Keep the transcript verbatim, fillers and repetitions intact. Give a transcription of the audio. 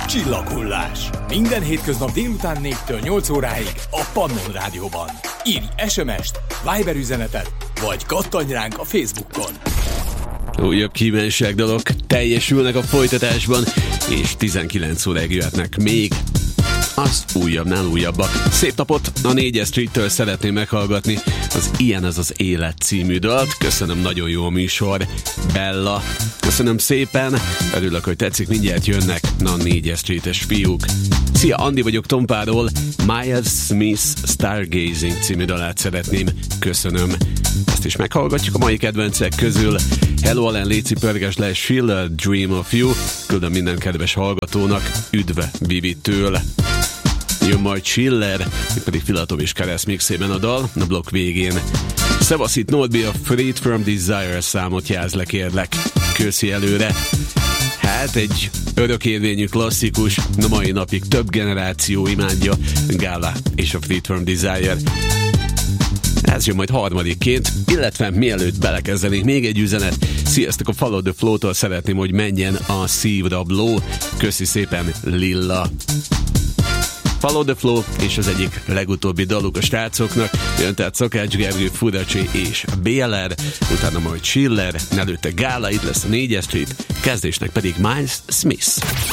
Csillaghullás. Minden hétköznap délután négytől nyolc óráig a Pannon Rádióban. Írj es em est, Viber üzenetet, vagy kattanj ránk a Facebookon. Újabb kívánság dolog teljesülnek a folytatásban, és tizenkilenc óráig jöhetnek még az újabbnál újabbak. Szép napot! A négyes Street-től szeretném meghallgatni az Ilyen az az élet című dalt. Köszönöm, nagyon jó a műsor. Bella, köszönöm szépen. Örülök, hogy tetszik, mindjárt jönnek a négyes Street-es fiúk. Szia, Andi vagyok Tompáról. Miles Smith Stargazing című dalát szeretném. Köszönöm. Ezt is meghallgatjuk a mai kedvencek közül. Hello, Alen, léci pörges le, Schiller, Dream of You. Küldöm minden kedves hallgatónak. Üdv Vivitől. Jön majd Schiller, itt pedig Filatov és Keresz mixében a dal, a blokk végén. Szevasz, itt Nordby, a Freed from Desire számot jáz le, kérlek. Köszi előre. Hát egy örökérvényű klasszikus, a mai napig több generáció imádja, Gala és a Freed from Desire. Ez jön majd harmadikként, illetve mielőtt belekezdenék még egy üzenet. Sziasztok, a Follow the Flow-tól szeretném, hogy menjen a szívrabló. Köszi szépen, Lilla. Follow the Flow, és az egyik legutóbbi daluk a srácoknak. Jön tehát Szakács Gergő, Furacsi és bé el er, utána majd Schiller, előtte Gála, itt lesz a négyes Street, kezdésnek pedig Miles Smith.